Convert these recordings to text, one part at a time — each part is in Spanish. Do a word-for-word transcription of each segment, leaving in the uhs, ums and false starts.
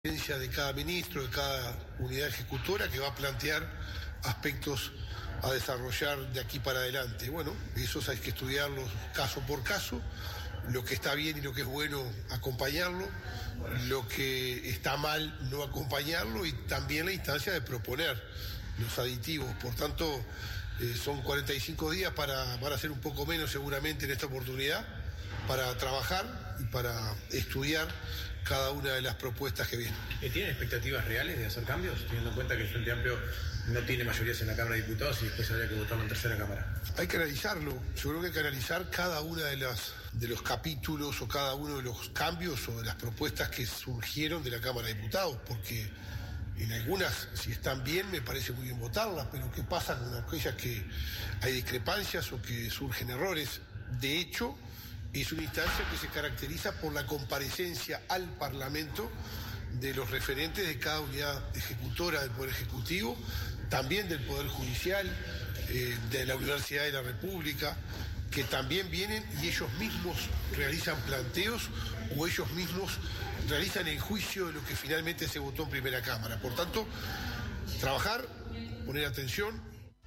de cada ministro, de cada unidad ejecutora, que va a plantear aspectos a desarrollar de aquí para adelante. Bueno, esos hay que estudiarlos caso por caso, lo que está bien y lo que es bueno, acompañarlo, lo que está mal, no acompañarlo, y también la instancia de proponer los aditivos. Por tanto, eh, son cuarenta y cinco días para, van a ser un poco menos seguramente en esta oportunidad, para trabajar y para estudiar cada una de las propuestas que vienen. ¿Tienen expectativas reales de hacer cambios, teniendo en cuenta que el Frente Amplio no tiene mayorías en la Cámara de Diputados y después habría que votarlo en tercera Cámara? Hay que analizarlo. Yo creo que hay que analizar cada una de las de los capítulos o cada uno de los cambios o de las propuestas que surgieron de la Cámara de Diputados, porque en algunas, si están bien, me parece muy bien votarlas, pero ¿qué pasa con aquellas que hay discrepancias o que surgen errores? De hecho, es una instancia que se caracteriza por la comparecencia al Parlamento de los referentes de cada unidad ejecutora del Poder Ejecutivo, también del Poder Judicial, eh, de la Universidad de la República, que también vienen y ellos mismos realizan planteos o ellos mismos realizan el juicio de lo que finalmente se votó en primera Cámara. Por tanto, trabajar, poner atención.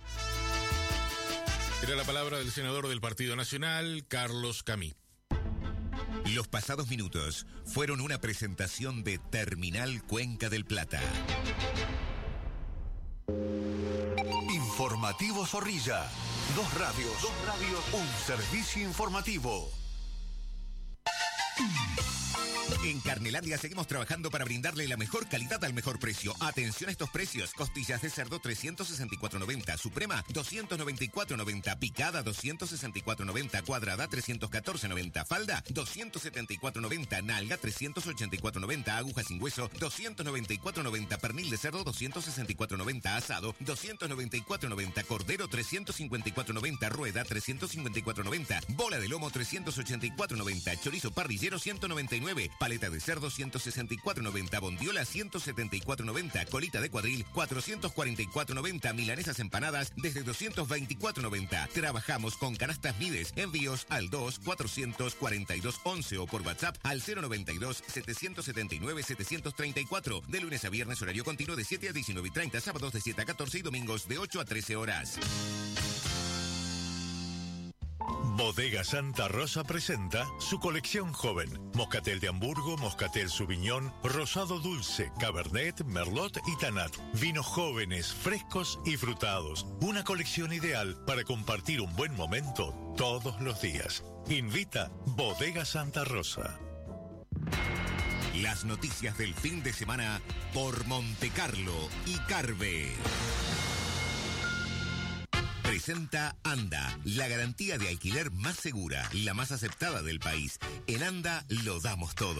Era la palabra del senador del Partido Nacional, Carlos Camí. Los pasados minutos fueron una presentación de Terminal Cuenca del Plata. Informativo Zorrilla. Dos radios. Dos radios. Un servicio informativo. En Carnelandia seguimos trabajando para brindarle la mejor calidad al mejor precio. Atención a estos precios: costillas de cerdo trescientos sesenta y cuatro noventa, suprema doscientos noventa y cuatro noventa, picada doscientos sesenta y cuatro noventa, cuadrada trescientos catorce noventa, falda doscientos setenta y cuatro noventa, nalga trescientos ochenta y cuatro noventa, aguja sin hueso doscientos noventa y cuatro noventa, pernil de cerdo doscientos sesenta y cuatro noventa, asado doscientos noventa y cuatro noventa, cordero trescientos cincuenta y cuatro noventa, rueda trescientos cincuenta y cuatro noventa, bola de lomo trescientos ochenta y cuatro noventa, chorizo parrillero ciento noventa y nueve, paleta de cerdo ciento sesenta y cuatro noventa, bondiola ciento setenta y cuatro noventa, colita de cuadril cuatrocientos cuarenta y cuatro noventa, milanesas empanadas desde doscientos veinticuatro noventa. Trabajamos con canastas Mides. Envíos al dos cuatrocientos cuarenta y dos once o por WhatsApp al cero noventa y dos setecientos setenta y nueve setecientos treinta y cuatro. De lunes a viernes, horario continuo de siete a diecinueve y treinta, sábados de siete a catorce y domingos de ocho a trece horas. Bodega Santa Rosa presenta su colección joven. Moscatel de Hamburgo, Moscatel Sauvignon, Rosado Dulce, Cabernet, Merlot y Tanat. Vinos jóvenes, frescos y frutados. Una colección ideal para compartir un buen momento todos los días. Invita Bodega Santa Rosa. Las noticias del fin de semana por Montecarlo y Carve. Presenta Anda, la garantía de alquiler más segura, la más aceptada del país. En Anda lo damos todo.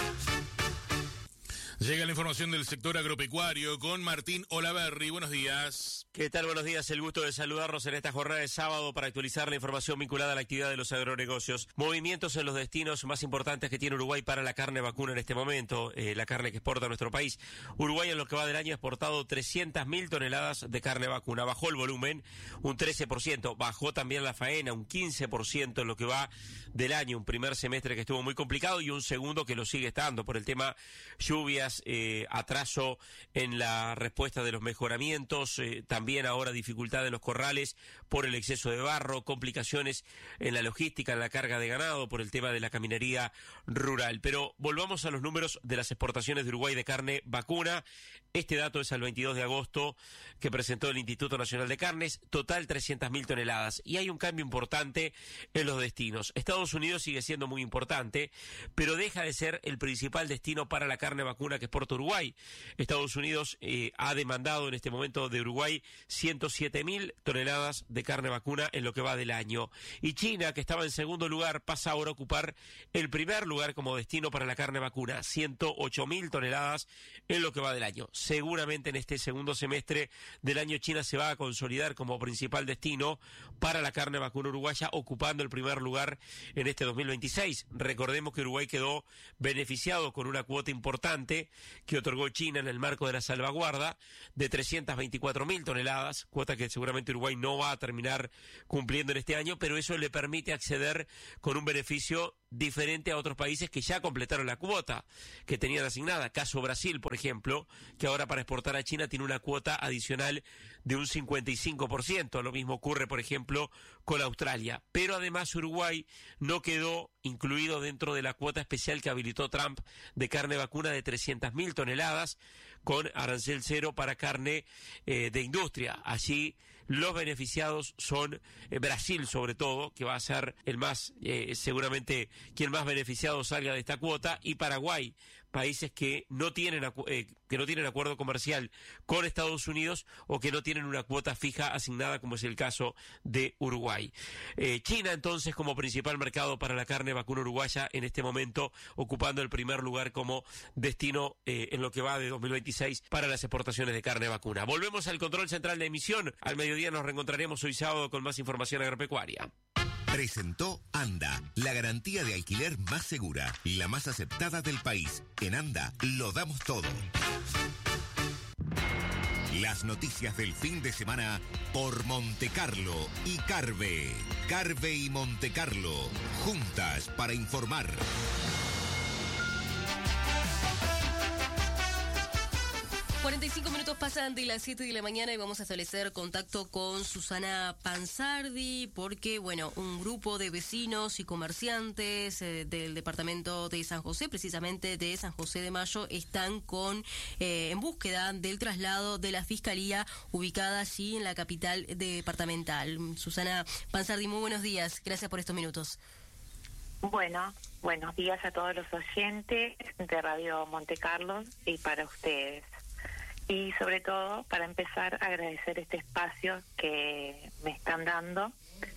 Llega la información del sector agropecuario con Martín Olaverri. Buenos días. ¿Qué tal? Buenos días. El gusto de saludarnos en esta jornada de sábado para actualizar la información vinculada a la actividad de los agronegocios. Movimientos en los destinos más importantes que tiene Uruguay para la carne vacuna en este momento, eh, la carne que exporta a nuestro país. Uruguay en lo que va del año ha exportado trescientas mil toneladas de carne vacuna. Bajó el volumen un trece por ciento, bajó también la faena un quince por ciento en lo que va del año. Un primer semestre que estuvo muy complicado y un segundo que lo sigue estando por el tema lluvias, Eh, atraso en la respuesta de los mejoramientos, eh, también ahora dificultad en los corrales por el exceso de barro, complicaciones en la logística, en la carga de ganado por el tema de la caminería rural. Pero volvamos a los números de las exportaciones de Uruguay de carne vacuna. Este dato es al veintidós de agosto que presentó el Instituto Nacional de Carnes, total trescientas mil toneladas. Y hay un cambio importante en los destinos. Estados Unidos sigue siendo muy importante, pero deja de ser el principal destino para la carne vacuna que exporta Uruguay. Estados Unidos eh, ha demandado en este momento de Uruguay ciento siete mil toneladas de carne vacuna en lo que va del año. Y China, que estaba en segundo lugar, pasa ahora a ocupar el primer lugar como destino para la carne vacuna, ciento ocho mil toneladas en lo que va del año. Seguramente en este segundo semestre del año China se va a consolidar como principal destino para la carne vacuna uruguaya, ocupando el primer lugar en este dos mil veintiséis. Recordemos que Uruguay quedó beneficiado con una cuota importante que otorgó China en el marco de la salvaguarda de trescientas veinticuatro mil toneladas, cuota que seguramente Uruguay no va a terminar cumpliendo en este año, pero eso le permite acceder con un beneficio diferente a otros países que ya completaron la cuota que tenían asignada. Caso Brasil, por ejemplo, que ahora para exportar a China tiene una cuota adicional de un cincuenta y cinco por ciento. Lo mismo ocurre, por ejemplo, con Australia. Pero además Uruguay no quedó incluido dentro de la cuota especial que habilitó Trump de carne vacuna de trescientas mil toneladas con arancel cero para carne eh, de industria. Allí los beneficiados son eh, Brasil, sobre todo, que va a ser el más, eh, seguramente, quien más beneficiado salga de esta cuota, y Paraguay, países que no tienen acu- eh, que no tienen acuerdo comercial con Estados Unidos o que no tienen una cuota fija asignada, como es el caso de Uruguay. Eh, China, entonces, como principal mercado para la carne vacuna uruguaya, en este momento ocupando el primer lugar como destino eh, en lo que va de dos mil veintiséis para las exportaciones de carne vacuna. Volvemos al control central de emisión. Al mediodía nos reencontraremos hoy sábado con más información agropecuaria. Presentó ANDA, la garantía de alquiler más segura y la más aceptada del país. En ANDA lo damos todo. Las noticias del fin de semana por Montecarlo y Carve. Carve y Montecarlo, juntas para informar. cuarenta y cinco minutos pasan de las siete de la mañana y vamos a establecer contacto con Susana Pansardi porque, bueno, un grupo de vecinos y comerciantes eh, del departamento de San José, precisamente de San José de Mayo, están con eh, en búsqueda del traslado de la Fiscalía ubicada allí en la capital departamental. Susana Pansardi, muy buenos días. Gracias por estos minutos. Bueno, buenos días a todos los oyentes de Radio Montecarlo y para ustedes. Y sobre todo, para empezar, agradecer este espacio que me están dando.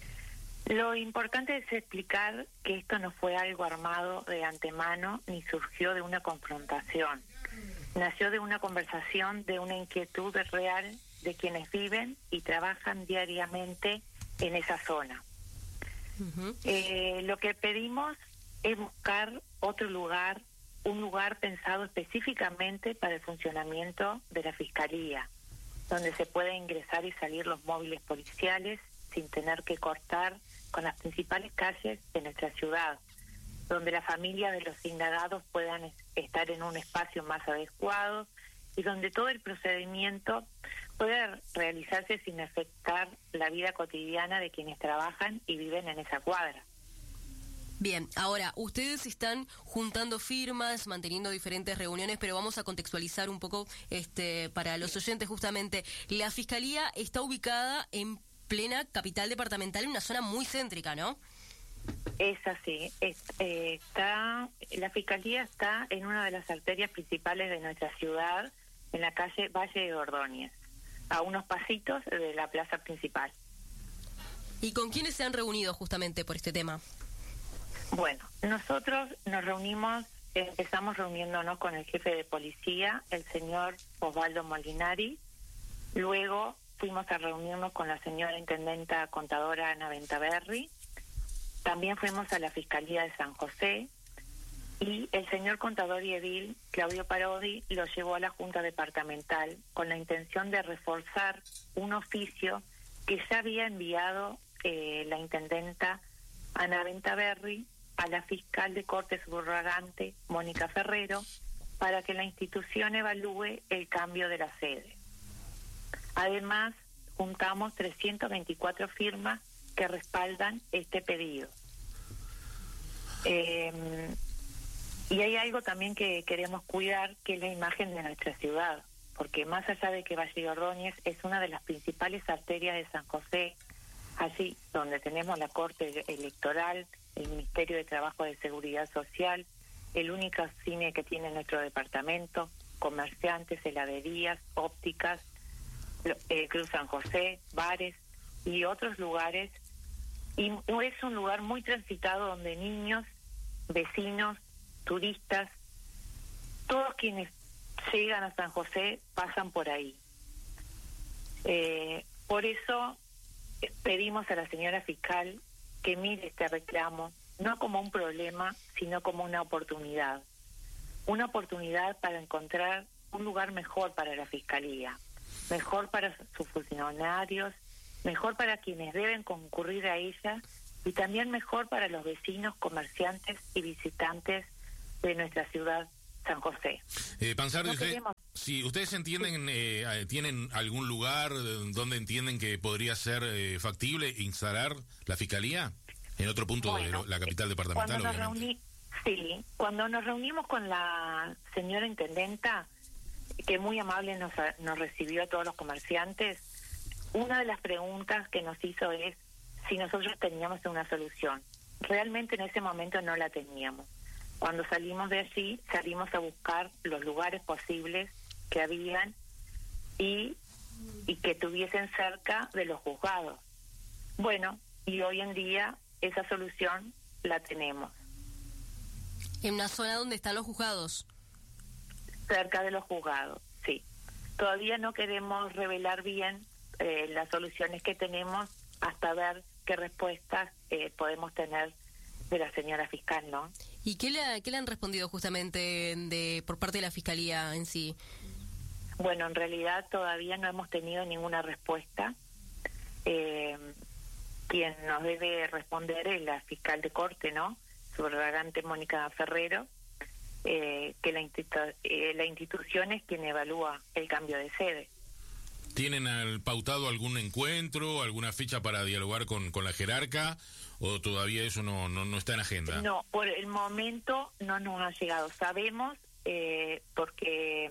Lo importante es explicar que esto no fue algo armado de antemano ni surgió de una confrontación. Nació de una conversación, de una inquietud real de quienes viven y trabajan diariamente en esa zona. Uh-huh. Eh, lo que pedimos es buscar otro lugar, un lugar pensado específicamente para el funcionamiento de la Fiscalía, donde se pueda ingresar y salir los móviles policiales sin tener que cortar con las principales calles de nuestra ciudad, donde la familia de los indagados puedan estar en un espacio más adecuado y donde todo el procedimiento pueda realizarse sin afectar la vida cotidiana de quienes trabajan y viven en esa cuadra. Bien, ahora, ustedes están juntando firmas, manteniendo diferentes reuniones, pero vamos a contextualizar un poco este para los oyentes justamente. La Fiscalía está ubicada en plena capital departamental, en una zona muy céntrica, ¿no? Es así. Es, eh, está, la Fiscalía está en una de las arterias principales de nuestra ciudad, en la calle Valle de Ordóñez, a unos pasitos de la plaza principal. ¿Y con quiénes se han reunido justamente por este tema? Bueno, nosotros nos reunimos, empezamos reuniéndonos con el jefe de policía, el señor Osvaldo Molinari. Luego fuimos a reunirnos con la señora intendenta contadora Ana Ventaverri. También fuimos a la Fiscalía de San José. Y el señor contador y edil, Claudio Parodi, lo llevó a la Junta Departamental con la intención de reforzar un oficio que ya había enviado eh, la intendenta Ana Ventaverri a la fiscal de Corte Subrogante, Mónica Ferrero, para que la institución evalúe el cambio de la sede. Además, juntamos trescientas veinticuatro firmas que respaldan este pedido. Eh, y hay algo también que queremos cuidar, que es la imagen de nuestra ciudad, porque más allá de que Valle de Ordóñez es una de las principales arterias de San José, allí donde tenemos la Corte Electoral, el Ministerio de Trabajo de Seguridad Social, el único cine que tiene nuestro departamento, comerciantes, heladerías, ópticas, eh, Cruz San José, bares y otros lugares. Y es un lugar muy transitado donde niños, vecinos, turistas, todos quienes llegan a San José pasan por ahí. Eh, por eso pedimos a la señora fiscal que mire este reclamo no como un problema, sino como una oportunidad. Una oportunidad para encontrar un lugar mejor para la Fiscalía, mejor para sus funcionarios, mejor para quienes deben concurrir a ella y también mejor para los vecinos, comerciantes y visitantes de nuestra ciudad San José. Eh, Pansardi, No usted, queremos- si ustedes entienden, eh, ¿tienen algún lugar donde entienden que podría ser eh, factible instalar la fiscalía? En otro punto Bueno, de lo- la capital departamental, Cuando nos obviamente. reuní, sí, cuando nos reunimos con la señora intendenta, que muy amable nos, nos recibió a todos los comerciantes, una de las preguntas que nos hizo es si nosotros teníamos una solución. Realmente en ese momento no la teníamos. Cuando salimos de allí, salimos a buscar los lugares posibles que habían y, y que tuviesen cerca de los juzgados. Bueno, y hoy en día esa solución la tenemos, En una zona donde están los juzgados. cerca de los juzgados, sí. Todavía no queremos revelar bien eh, las soluciones que tenemos hasta ver qué respuestas eh, podemos tener de la señora fiscal, ¿no? ¿Y qué le, qué le han respondido justamente de por parte de la Fiscalía en sí? Bueno, en realidad todavía no hemos tenido ninguna respuesta. Eh, quien nos debe responder es la fiscal de corte, ¿no? Subrogante Mónica Ferrero, eh, que la, institu- eh, la institución es quien evalúa el cambio de sede. ¿Tienen al, pautado algún encuentro, alguna fecha para dialogar con, con la jerarca? ¿O todavía eso no, no, no está en agenda? No, por el momento no nos ha llegado. Sabemos eh, porque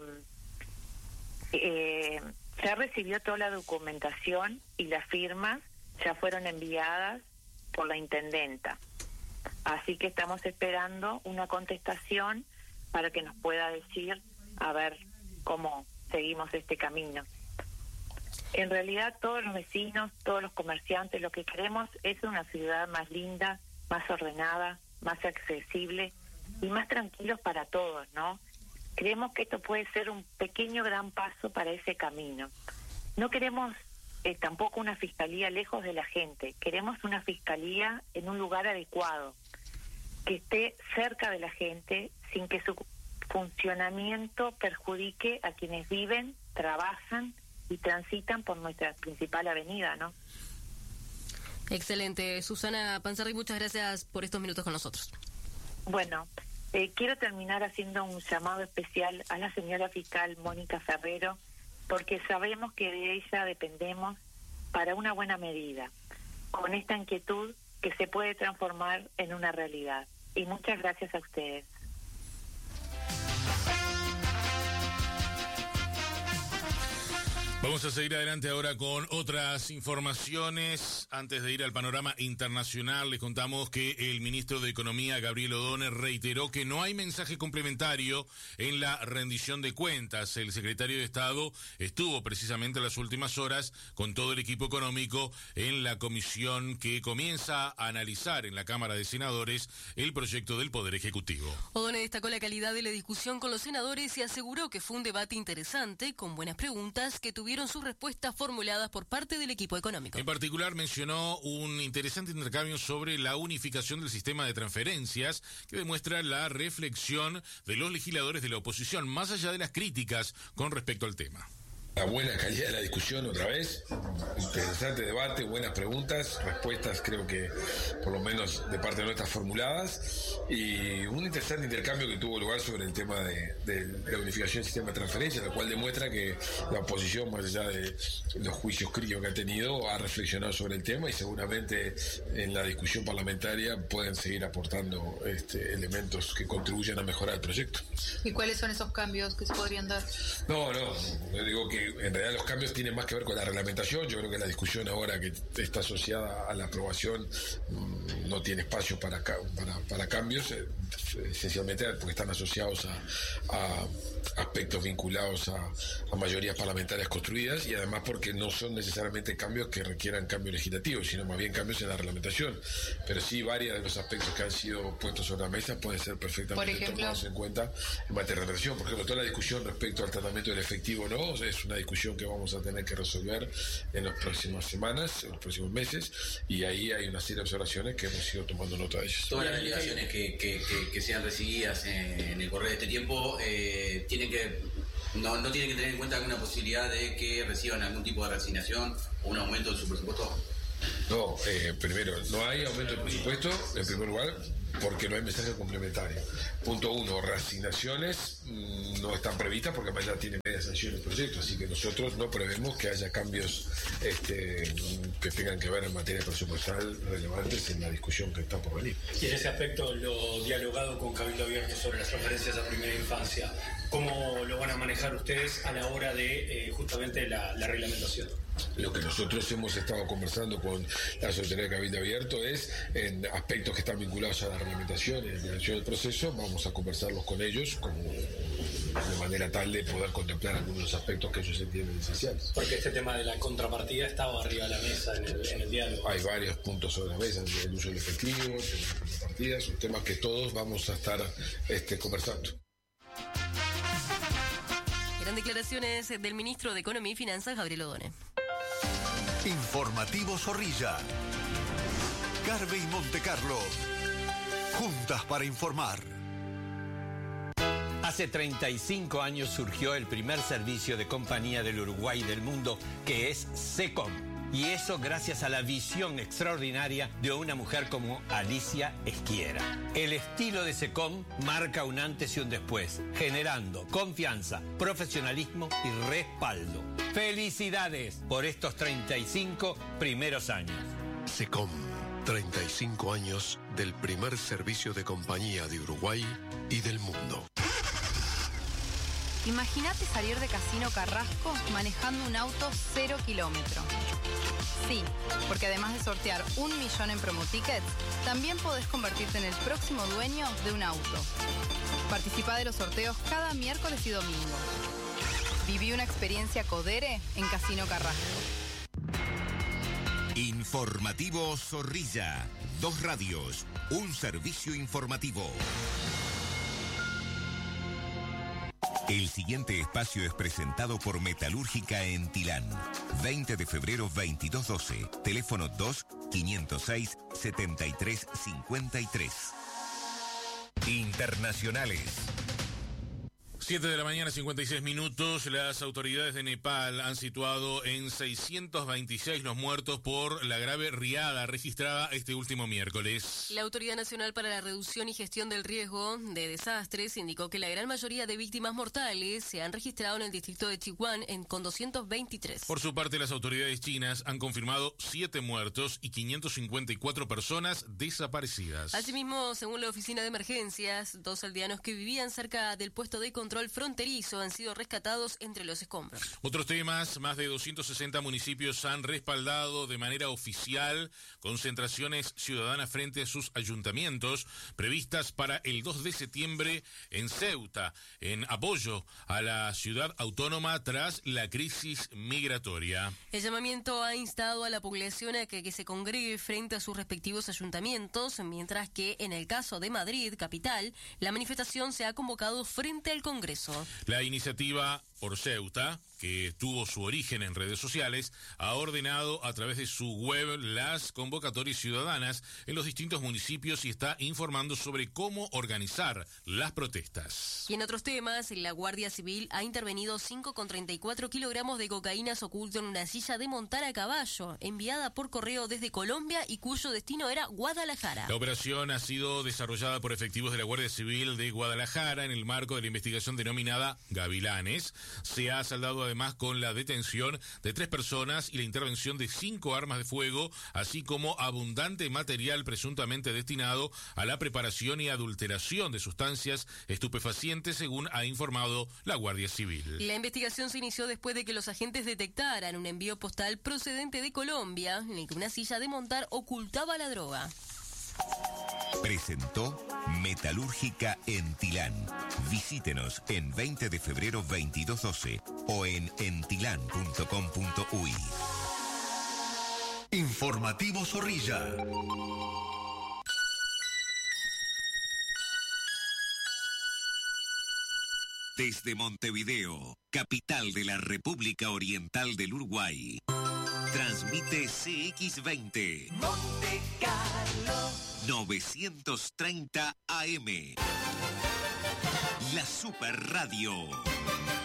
eh, ya recibió toda la documentación y las firmas ya fueron enviadas por la intendenta. Así que estamos esperando una contestación para que nos pueda decir a ver cómo seguimos este camino. En realidad todos los vecinos, todos los comerciantes, lo que queremos es una ciudad más linda, más ordenada, más accesible y más tranquilos para todos, ¿no? Creemos que esto puede ser un pequeño gran paso para ese camino. No queremos eh, tampoco una fiscalía lejos de la gente, queremos una fiscalía en un lugar adecuado, que esté cerca de la gente sin que su funcionamiento perjudique a quienes viven, trabajan y transitan por nuestra principal avenida, ¿no? Excelente. Susana Pansardi, muchas gracias por estos minutos con nosotros. Bueno, eh, quiero terminar haciendo un llamado especial a la señora fiscal Mónica Ferrero, porque sabemos que de ella dependemos para una buena medida, con esta inquietud que se puede transformar en una realidad. Y muchas gracias a ustedes. Vamos a seguir adelante ahora con otras informaciones. Antes de ir al panorama internacional, les contamos que el ministro de Economía, Gabriel O'Donnell, reiteró que no hay mensaje complementario en la rendición de cuentas. El secretario de Estado estuvo precisamente en las últimas horas con todo el equipo económico en la comisión que comienza a analizar en la Cámara de Senadores el proyecto del Poder Ejecutivo. O'Donnell destacó la calidad de la discusión con los senadores y aseguró que fue un debate interesante, con buenas preguntas que tuvieron sus respuestas formuladas por parte del equipo económico. En particular mencionó un interesante intercambio sobre la unificación del sistema de transferencias que demuestra la reflexión de los legisladores de la oposición, más allá de las críticas con respecto al tema. La buena calidad de la discusión otra vez, interesante debate, buenas preguntas, respuestas creo que por lo menos de parte nuestra formuladas y un interesante intercambio que tuvo lugar sobre el tema de, de, de la unificación del sistema de transferencias, lo cual demuestra que la oposición, más allá de los juicios críticos que ha tenido, ha reflexionado sobre el tema y seguramente en la discusión parlamentaria pueden seguir aportando este, elementos que contribuyan a mejorar el proyecto. ¿Y cuáles son esos cambios que se podrían dar? No, no, yo digo que en realidad los cambios tienen más que ver con la reglamentación. Yo creo que la discusión ahora que está asociada a la aprobación mmm, no tiene espacio para, para, para cambios, eh, esencialmente porque están asociados a, a aspectos vinculados a, a mayorías parlamentarias construidas y además porque no son necesariamente cambios que requieran cambios legislativos, sino más bien cambios en la reglamentación. Pero sí, varios de los aspectos que han sido puestos sobre la mesa pueden ser perfectamente tomados en cuenta en materia de reglamentación. Por ejemplo, toda la discusión respecto al tratamiento del efectivo no, o sea, es una discusión que vamos a tener que resolver en las próximas semanas, en los próximos meses, y ahí hay una serie de observaciones que hemos ido tomando nota de ellas. Todas las delegaciones que, que, que, que sean recibidas en, en el correo de este tiempo eh, tienen que no, no tienen que tener en cuenta alguna posibilidad de que reciban algún tipo de reasignación o un aumento de su presupuesto. No, eh, primero, no hay aumento de presupuesto, en primer lugar, porque no hay mensaje complementario. Punto uno, reasignaciones mmm, no están previstas porque mañana tiene media sanción el proyecto, así que nosotros no prevemos que haya cambios este, que tengan que ver en materia presupuestal relevantes en la discusión que está por venir. Y en ese aspecto, lo dialogado con Cabildo Abierto sobre las referencias a primera infancia, ¿cómo lo van a manejar ustedes a la hora de eh, justamente la, la reglamentación? Lo que nosotros hemos estado conversando con la Secretaría de Cabildo Abierto es en aspectos que están vinculados a la reglamentación y la dirección del proceso, vamos a conversarlos con ellos como, de manera tal de poder contemplar algunos de los aspectos que ellos entienden esenciales. Porque este tema de la contrapartida estaba arriba de la mesa en el, en el diálogo. Hay varios puntos sobre la mesa, el uso del efectivo, el tema de las contrapartidas, son temas que todos vamos a estar este, conversando. Eran declaraciones del ministro de Economía y Finanzas, Gabriel Odone. Informativo Zorrilla. Carve y Montecarlo. Juntas para informar. Hace treinta y cinco años surgió el primer servicio de compañía del Uruguay y del mundo, que es SECOM. Y eso gracias a la visión extraordinaria de una mujer como Alicia Esquiera. El estilo de SECOM marca un antes y un después, generando confianza, profesionalismo y respaldo. ¡Felicidades por estos treinta y cinco primeros años! SECOM, treinta y cinco años del primer servicio de compañía de Uruguay y del mundo. Imagínate salir de Casino Carrasco manejando un auto cero kilómetro. Sí, porque además de sortear un millón en promotickets, también podés convertirte en el próximo dueño de un auto. Participa de los sorteos cada miércoles y domingo. Viví una experiencia Codere en Casino Carrasco. Informativo Zorrilla. Dos radios, un servicio informativo. El siguiente espacio es presentado por Metalúrgica en Tilán. veinte de febrero veintidós doce. Teléfono dos, quinientos seis, setenta y tres cincuenta y tres. Internacionales. siete de la mañana, cincuenta y seis minutos. Las autoridades de Nepal han situado en seiscientos veintiséis los muertos por la grave riada registrada este último miércoles. La Autoridad Nacional para la Reducción y Gestión del Riesgo de Desastres indicó que la gran mayoría de víctimas mortales se han registrado en el distrito de Chihuahua en, con doscientos veintitrés. Por su parte, las autoridades chinas han confirmado siete muertos y quinientas cincuenta y cuatro personas desaparecidas. Asimismo, según la Oficina de Emergencias, dos aldeanos que vivían cerca del puesto de control fronterizo han sido rescatados entre los escombros. Otros temas: más de doscientos sesenta municipios han respaldado de manera oficial concentraciones ciudadanas frente a sus ayuntamientos previstas para el dos de septiembre en Ceuta, en apoyo a la ciudad autónoma tras la crisis migratoria. El llamamiento ha instado a la población a que, que se congregue frente a sus respectivos ayuntamientos, mientras que en el caso de Madrid, capital, la manifestación se ha convocado frente al Congreso. La iniciativa por Ceuta, que tuvo su origen en redes sociales, ha ordenado a través de su web las convocatorias ciudadanas en los distintos municipios y está informando sobre cómo organizar las protestas. Y en otros temas, la Guardia Civil ha intervenido cinco coma treinta y cuatro kilogramos de cocaína oculto en una silla de montar a caballo, enviada por correo desde Colombia y cuyo destino era Guadalajara. La operación ha sido desarrollada por efectivos de la Guardia Civil de Guadalajara en el marco de la investigación denominada Gavilanes. Se ha saldado además con la detención de tres personas y la intervención de cinco armas de fuego, así como abundante material presuntamente destinado a la preparación y adulteración de sustancias estupefacientes, según ha informado la Guardia Civil. La investigación se inició después de que los agentes detectaran un envío postal procedente de Colombia en el que una silla de montar ocultaba la droga. Presentó Metalúrgica en Tilán. Visítenos en veinte de febrero veintidós doce o en entilán punto com punto uy. Informativo Zorrilla. Desde Montevideo, capital de la República Oriental del Uruguay, transmite C X veinte. Monte Carlo. novecientos treinta A M. La Super Radio.